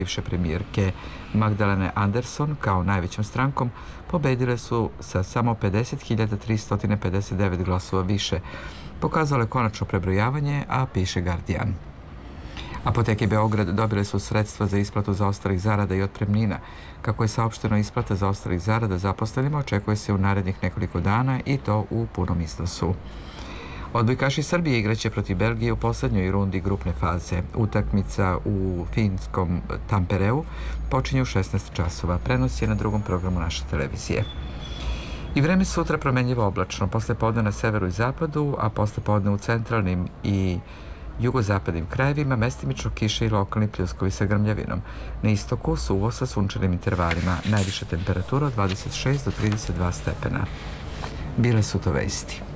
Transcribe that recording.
bivše premijerke Magdalene Andersson kao najvećom strankom pobedile su sa samo 50.359 glasova više. Pokazalo je konačno prebrojavanje, a piše Guardian. Apoteke Beograd dobile su sredstva za isplatu zaostalih zarada i otpremnina. Kako je saopšteno, isplata zaostalih zarada zaposlenima očekuje se u narednih nekoliko dana i to u punom iznosu. Odbojkaši Srbije igraće protiv Belgije u poslednjoj rundi grupne faze. Utakmica u finskom Tampereu počinje u 16 časova. Prenos je na drugom programu naše televizije. I vreme sutra promenljivo oblačno, posle podne na severu i zapadu, a posle podne u centralnim i jugozapadnim krajevima mestimično kiše i lokalni pljuskovi sa grmljavinom. Na istoku suvo sa sunčanim intervalima, najviša temperatura od 26 do 32 stepena. Bile su to vesti.